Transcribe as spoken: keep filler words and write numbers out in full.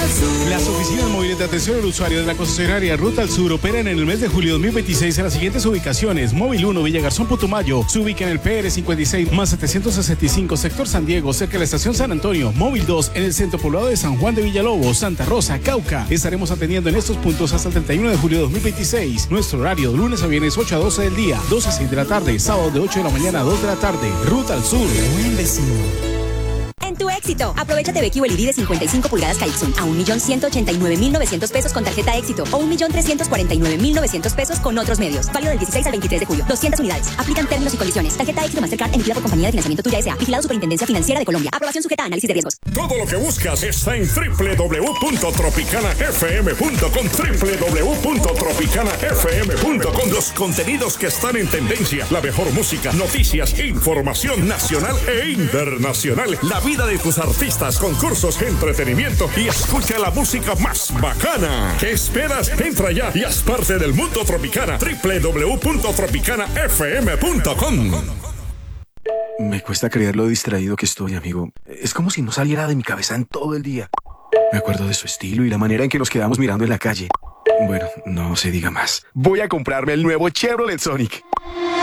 al Sur. Las oficinas móviles de atención al usuario de la concesionaria Ruta al Sur operan en el mes de julio dos mil veintiséis en las siguientes ubicaciones. Móvil uno, Villa Garzón, Putumayo. Se ubica en el P R cincuenta y seis más setecientos sesenta y cinco, sector San Diego, cerca de la estación San Antonio. Móvil dos, en el centro poblado de San Juan de Villalobos, Santa Rosa, Cauca. Estaremos atendiendo en estos puntos hasta el treinta y uno de julio de dos mil veintiséis. Nuestro horario, de lunes a viernes, ocho a doce del día, doce a seis de la tarde, sábado de ocho de la mañana a dos de la tarde. Ruta al Sur. Buen vecino. En tu éxito, aprovecha T V Q L E D de cincuenta y cinco pulgadas Kaixun a un millón ciento ochenta y nueve mil novecientos pesos con tarjeta éxito o un millón trescientos cuarenta y nueve mil novecientos pesos con otros medios. Válido del dieciséis al veintitrés de julio. doscientas unidades. Aplican términos y condiciones. Tarjeta éxito Mastercard emitida por Compañía de Financiamiento Tuya S A. Vigilado Superintendencia Financiera de Colombia. Aprobación sujeta a análisis de riesgos. Todo lo que buscas está en doble u doble u doble u punto tropicana f m punto com. doble u doble u doble u punto tropicana f m punto com. Los contenidos que están en tendencia. La mejor música, noticias, información nacional e internacional. La vida de tus artistas, concursos, entretenimiento y escucha la música más bacana. ¿Qué esperas? Entra ya y haz parte del mundo Tropicana. doble u doble u doble u punto tropicana f m punto com. Me cuesta creer lo distraído que estoy, amigo. Es como si no saliera de mi cabeza en todo el día. Me acuerdo de su estilo y la manera en que nos quedamos mirando en la calle. Bueno, no se diga más. Voy a comprarme el nuevo Chevrolet Sonic.